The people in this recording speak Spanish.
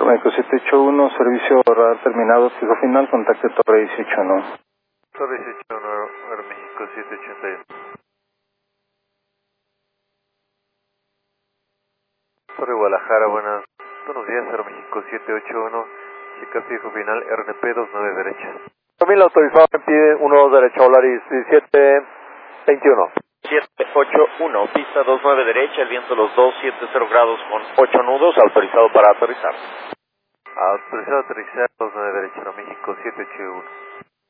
México 781, servicio radar terminado, fijo final, contacte Torre 181. Torre 181, Aeroméxico 781. Torre Guadalajara, buenos días, Aeroméxico 781, chica fijo final, RNP 29 derecha. 2000 autorizado en pie, 12 derecha, Volaris 1721. 781, pista 29 derecha, el viento los 270 grados con 8 nudos, autorizado para aterrizar. Autorizado a aterrizar 29 derecha, Aeroméxico 781.